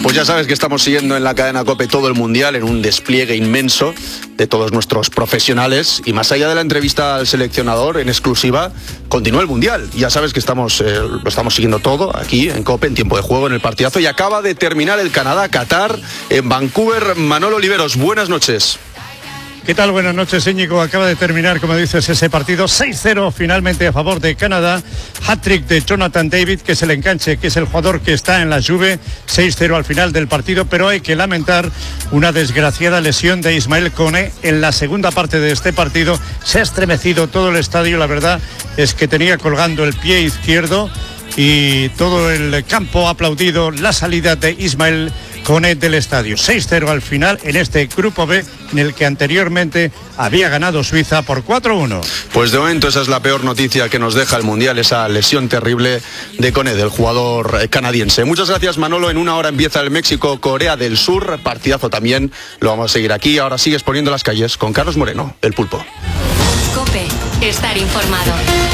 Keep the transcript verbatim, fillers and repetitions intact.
Pues ya sabes que estamos siguiendo en la cadena COPE todo el Mundial en un despliegue inmenso de todos nuestros profesionales, y más allá de la entrevista al seleccionador en exclusiva, continúa el Mundial. Ya sabes que estamos eh, lo estamos siguiendo todo aquí en COPE, en tiempo de juego, en el partidazo, y acaba de terminar el Canadá-Qatar en Vancouver. Manolo Oliveros, buenas noches. ¿Qué tal? Buenas noches, Íñigo. Acaba de terminar, como dices, ese partido seis cero finalmente a favor de Canadá. Hat-trick de Jonathan David, que es el enganche, que es el jugador que está en la Juve. seis cero al final del partido, pero hay que lamentar una desgraciada lesión de Ismael Koné en la segunda parte de este partido. Se ha estremecido todo el estadio. La verdad es que tenía colgando el pie izquierdo y todo el campo ha aplaudido la salida de Ismael Koné del estadio. seis cero al final en este grupo B, en el que anteriormente había ganado Suiza por cuatro uno. Pues de momento esa es la peor noticia que nos deja el Mundial, esa lesión terrible de Koné, del jugador canadiense. Muchas gracias, Manolo. En una hora empieza el México-Corea del Sur, partidazo también, lo vamos a seguir aquí. Ahora sigues poniendo las calles con Carlos Moreno, el Pulpo. COPE, estar informado.